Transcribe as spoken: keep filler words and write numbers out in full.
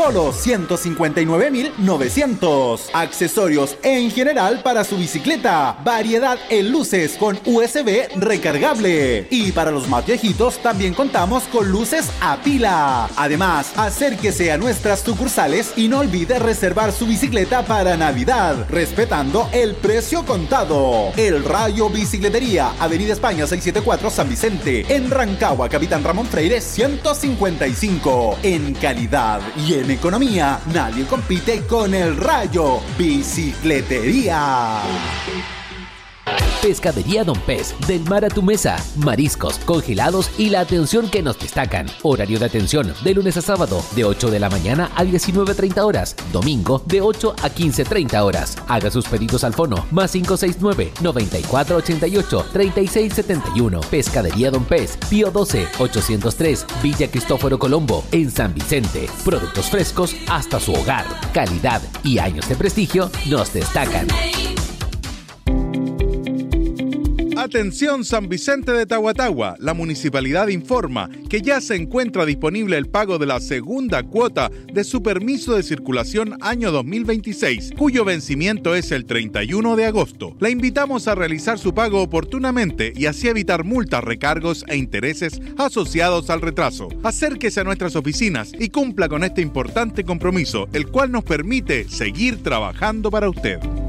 solo ciento cincuenta y nueve mil novecientos. Accesorios en general para su bicicleta. Variedad en luces con U S B recargable. Y para los más viejitos también contamos con luces a pila. Además, acérquese a nuestras sucursales y no olvide reservar su bicicleta para Navidad, respetando el precio contado. El Rayo Bicicletería, Avenida España seiscientos setenta y cuatro, San Vicente. En Rancagua, Capitán Ramón Freire ciento cincuenta y cinco. En calidad y en economía, nadie compite con el Rayo Bicicletería. Pescadería Don Pez, del mar a tu mesa, mariscos, congelados y la atención que nos destacan. Horario de atención de lunes a sábado de ocho de la mañana a diecinueve treinta horas, domingo de ocho a quince treinta horas. Haga sus pedidos al fono más cinco seis nueve, noventa y cuatro ochenta y ocho, treinta y seis setenta y uno. Pescadería Don Pez, Pío doce, ochocientos tres, Villa Cristóforo Colombo, en San Vicente. Productos frescos hasta su hogar. Calidad y años de prestigio nos destacan. Atención San Vicente de Tahuatahua, la municipalidad informa que ya se encuentra disponible el pago de la segunda cuota de su permiso de circulación año dos mil veintiséis, cuyo vencimiento es el treinta y uno de agosto. La invitamos a realizar su pago oportunamente y así evitar multas, recargos e intereses asociados al retraso. Acérquese a nuestras oficinas y cumpla con este importante compromiso, el cual nos permite seguir trabajando para usted.